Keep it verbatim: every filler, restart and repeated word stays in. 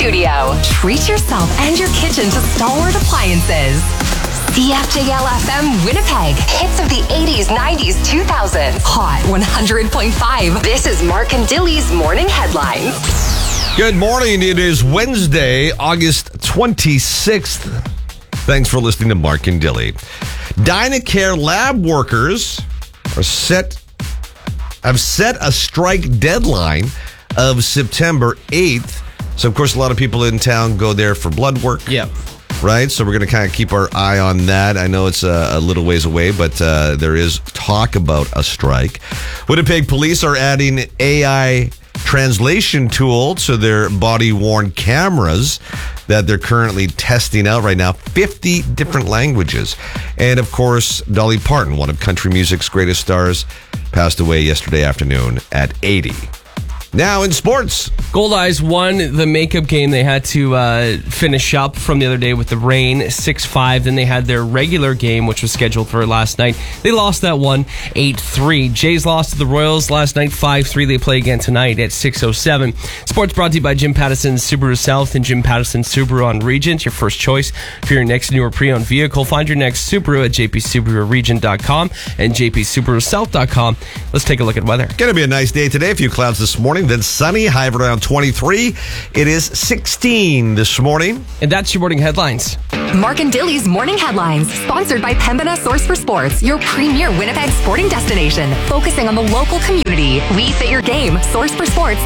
studio. Treat yourself and your kitchen to Stalwart Appliances. C F J L F M Winnipeg. Hits of the eighties, nineties, two thousands. Hot one hundred point five. This is Mark and Dilly's Morning Headlines. Good morning. It is Wednesday, August twenty-sixth. Thanks for listening to Mark and Dilly. Dynacare lab workers are set have set a strike deadline of September eighth. So, of course, a lot of people in town go there for blood work. Yep. Right? So we're going to kind of keep our eye on that. I know it's a, a little ways away, but uh, there is talk about a strike. Winnipeg police are adding A I translation tool to their body-worn cameras that they're currently testing out right now. fifty different languages. And, of course, Dolly Parton, one of country music's greatest stars, passed away yesterday afternoon at eighty. Now in sports. Goldeyes won the makeup game. They had to uh, finish up from the other day with the rain, six five. Then they had their regular game, which was scheduled for last night. They lost that one, eight three. Jays lost to the Royals last night, five three. They play again tonight at six oh seven. Sports brought to you by Jim Pattison Subaru South and Jim Pattison Subaru on Regent, your first choice for your next new or pre-owned vehicle. Find your next Subaru at j p subaru regent dot com and j p subaru south dot com. Let's take a look at weather. Going to be a nice day today. A few clouds this morning. Then sunny, high of around twenty-three. It is sixteen this morning. And that's your morning headlines. Mark and Dilly's Morning Headlines, sponsored by Pembina Source for Sports, your premier Winnipeg sporting destination, focusing on the local community. We fit your game. Source for Sports.